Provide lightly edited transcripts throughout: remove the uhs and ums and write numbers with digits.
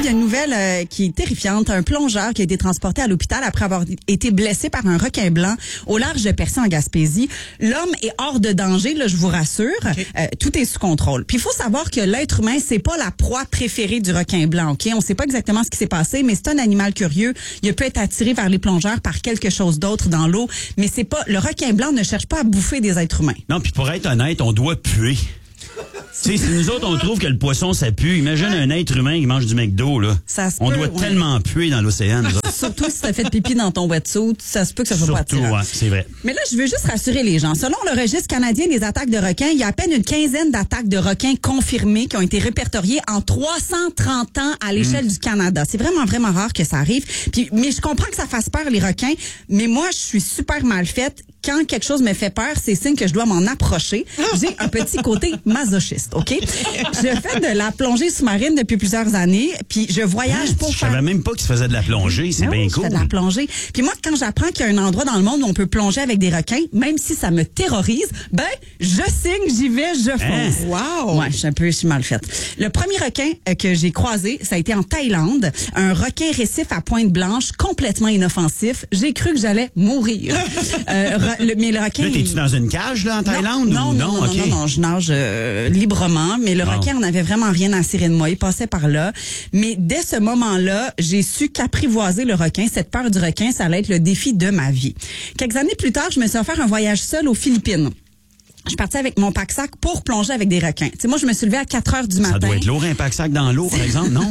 il y a une nouvelle qui est terrifiante. Un plongeur qui a été transporté à l'hôpital après avoir été blessé par un requin blanc au large de Percé en Gaspésie. L'homme est hors de danger, là, je vous rassure. Okay. Tout est sous contrôle. Puis il faut savoir que l'être humain, c'est pas la proie préférée du requin blanc. Ok, on sait pas exactement ce qui s'est passé, mais c'est un animal curieux. Il peut être attiré vers les plongeurs par quelque chose d'autre dans l'eau, mais c'est pas le requin blanc ne cherche pas à bouffer des êtres humains. Non, puis pour être honnête, on doit puer. Tu sais, si nous autres, on trouve que le poisson, ça pue, imagine un être humain qui mange du McDo, là. Ça se on peut, doit tellement puer dans l'océan. Surtout si t'as fait pipi dans ton wetsuit, ça se peut que ça soit pas attirant. Surtout, ouais, c'est vrai. Mais là, je veux juste rassurer les gens. Selon le registre canadien des attaques de requins, il y a à peine une quinzaine d'attaques de requins confirmées qui ont été répertoriées en 330 ans à l'échelle du Canada. C'est vraiment, vraiment rare que ça arrive. Puis, mais je comprends que ça fasse peur, les requins, mais moi, je suis super mal faite. Quand quelque chose me fait peur, c'est signe que je dois m'en approcher. J'ai un petit côté masochiste, OK? Je fais de la plongée sous-marine depuis plusieurs années, puis je voyage pour faire... Je savais même pas qu'il se faisait de la plongée, c'est bien cool. Je fais de la plongée. Puis moi, quand j'apprends qu'il y a un endroit dans le monde où on peut plonger avec des requins, même si ça me terrorise, ben, je signe, j'y vais, je fonce. Wow! Ouais, je suis mal faite. Le premier requin que j'ai croisé, ça a été en Thaïlande. Un requin récif à pointe blanche, complètement inoffensif. J'ai cru que j'allais mourir. Mais le requin... Là, t'es-tu dans une cage, là, en Thaïlande? Non, je nage librement, mais le requin, on n'avait vraiment rien à cirer de moi. Il passait par là. Mais dès ce moment-là, j'ai su qu'apprivoiser le requin, cette peur du requin, ça allait être le défi de ma vie. Quelques années plus tard, je me suis offert un voyage seul aux Philippines. Je suis partie avec mon pack-sac pour plonger avec des requins. Tu sais, moi, je me suis levée à 4 heures du matin. Ça doit être lourd, un pack-sac dans l'eau, par exemple, non?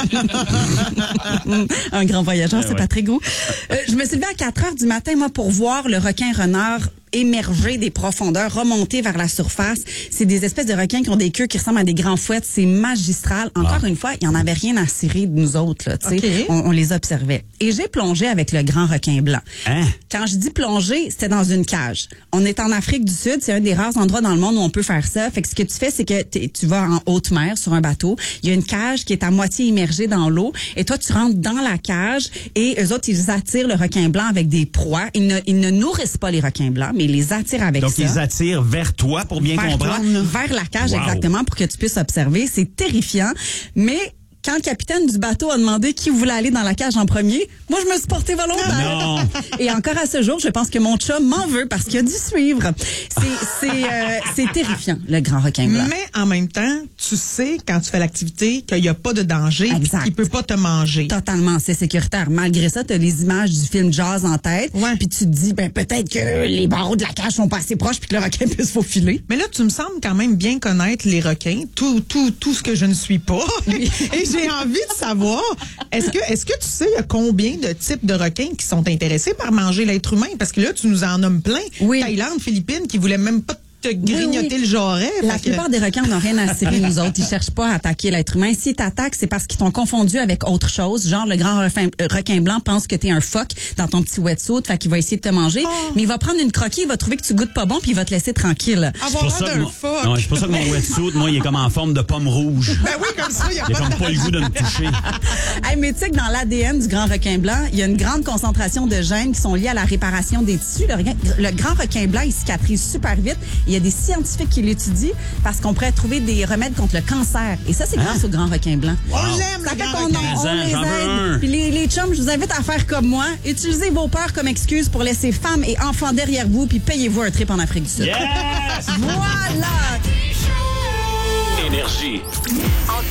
Un grand voyageur, c'est Patrick Gros. Je me suis levée à 4 heures du matin, moi, pour voir le requin renard émerger des profondeurs, remonter vers la surface. C'est des espèces de requins qui ont des queues qui ressemblent à des grands fouettes. C'est magistral. Encore une fois, il n'y en avait rien à cirer de nous autres. Là, okay. On les observait. Et j'ai plongé avec le grand requin blanc. Hein? Quand je dis plonger, c'était dans une cage. On est en Afrique du Sud. C'est un des rares endroits dans le monde où on peut faire ça. Fait que ce que tu fais, c'est que tu vas en haute mer sur un bateau. Il y a une cage qui est à moitié immergée dans l'eau. Et toi, tu rentres dans la cage et eux autres, ils attirent le requin blanc avec des proies. Ils ne nourrissent pas les requins blancs, mais ils les attirent avec ça. Donc, ils attirent vers toi, pour bien comprendre. Vers la cage, exactement, pour que tu puisses observer. C'est terrifiant. Mais quand le capitaine du bateau a demandé qui voulait aller dans la cage en premier, moi, je me suis portée volontaire. Non. Et encore à ce jour, je pense que mon chum m'en veut parce qu'il a dû suivre. C'est terrifiant, le grand requin blanc. Mais en même temps, tu sais, quand tu fais l'activité, qu'il n'y a pas de danger, qu'il peut pas te manger. Totalement, c'est sécuritaire. Malgré ça, tu as les images du film Jaws en tête. Ouais. Puis tu te dis, ben peut-être que les barreaux de la cage sont pas assez proches puis que le requin peut se faufiler. Mais là, tu me sembles quand même bien connaître les requins, tout ce que je ne suis pas. Oui. Et j'ai envie de savoir, est-ce que tu sais combien de types de requins qui sont intéressés par manger l'être humain? Parce que là, tu nous en nommes plein. Oui. Thaïlande, Philippines, qui voulaient même pas te grignoter le jarret. La plupart des requins n'ont rien à cirer, nous autres. Ils cherchent pas à attaquer l'être humain. S'ils t'attaquent, c'est parce qu'ils t'ont confondu avec autre chose. Genre, le grand requin blanc pense que t'es un phoque dans ton petit wetsuit, fait qu'il va essayer de te manger. Mais il va prendre une croquille, il va trouver que tu goûtes pas bon, puis il va te laisser tranquille. C'est pour ça que mon wetsuit, moi, il est comme en forme de pomme rouge. Ben oui, comme ça, il y a comme pas le goût de me toucher. Hey, mais tu sais que dans l'ADN du grand requin blanc, il y a une grande concentration de gènes qui sont liés à la réparation des tissus. Le grand requin blanc, il cicatrise super vite. Il y a des scientifiques qui l'étudient parce qu'on pourrait trouver des remèdes contre le cancer. Et ça, c'est grâce au grand requin blanc. On l'aime, ça le fait grand qu'on requin. les aide. Puis les chums, je vous invite à faire comme moi. Utilisez vos peurs comme excuse pour laisser femmes et enfants derrière vous, puis payez-vous un trip en Afrique du Sud. Yes! Voilà! Énergie.